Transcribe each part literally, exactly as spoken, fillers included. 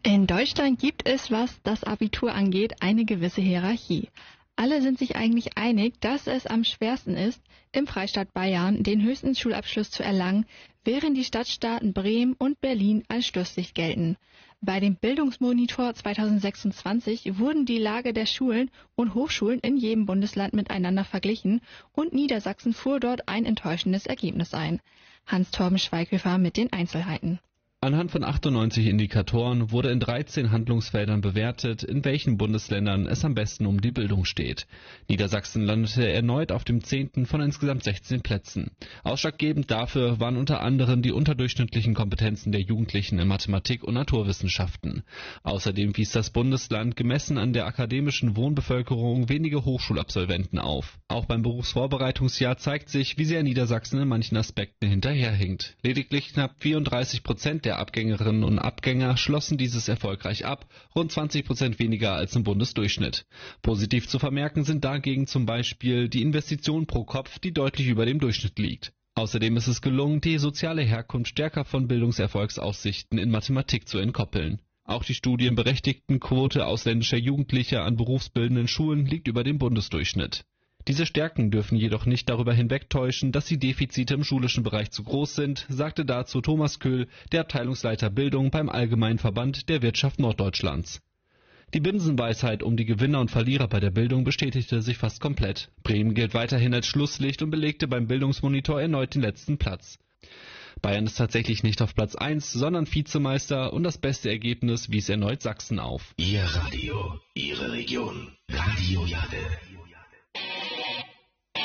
In Deutschland gibt es, was das Abitur angeht, eine gewisse Hierarchie. Alle sind sich eigentlich einig, dass es am schwersten ist, im Freistaat Bayern den höchsten Schulabschluss zu erlangen, während die Stadtstaaten Bremen und Berlin als Schlusslicht gelten. Bei dem Bildungsmonitor zweitausendsechsundzwanzig wurden die Lage der Schulen und Hochschulen in jedem Bundesland miteinander verglichen und Niedersachsen fuhr dort ein enttäuschendes Ergebnis ein. Hans-Torben Schweighöfer mit den Einzelheiten. Anhand von achtundneunzig Indikatoren wurde in dreizehn Handlungsfeldern bewertet, in welchen Bundesländern es am besten um die Bildung steht. Niedersachsen landete erneut auf dem zehnten von insgesamt sechzehn Plätzen. Ausschlaggebend dafür waren unter anderem die unterdurchschnittlichen Kompetenzen der Jugendlichen in Mathematik und Naturwissenschaften. Außerdem wies das Bundesland gemessen an der akademischen Wohnbevölkerung wenige Hochschulabsolventen auf. Auch beim Berufsvorbereitungsjahr zeigt sich, wie sehr Niedersachsen in manchen Aspekten hinterherhinkt. Lediglich knapp vierunddreißig Prozent der Abgängerinnen und Abgänger schlossen dieses erfolgreich ab, rund zwanzig Prozent weniger als im Bundesdurchschnitt. Positiv zu vermerken sind dagegen zum Beispiel die Investitionen pro Kopf, die deutlich über dem Durchschnitt liegt. Außerdem ist es gelungen, die soziale Herkunft stärker von Bildungserfolgsaussichten in Mathematik zu entkoppeln. Auch die studienberechtigten Quote ausländischer Jugendlicher an berufsbildenden Schulen liegt über dem Bundesdurchschnitt. Diese Stärken dürfen jedoch nicht darüber hinwegtäuschen, dass die Defizite im schulischen Bereich zu groß sind, sagte dazu Thomas Köhl, der Abteilungsleiter Bildung beim Allgemeinen Verband der Wirtschaft Norddeutschlands. Die Binsenweisheit um die Gewinner und Verlierer bei der Bildung bestätigte sich fast komplett. Bremen gilt weiterhin als Schlusslicht und belegte beim Bildungsmonitor erneut den letzten Platz. Bayern ist tatsächlich nicht auf Platz eins, sondern Vizemeister und das beste Ergebnis wies erneut Sachsen auf. Ihr Radio, Ihre Region. Radio Jade.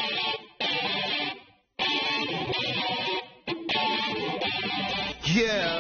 Yeah.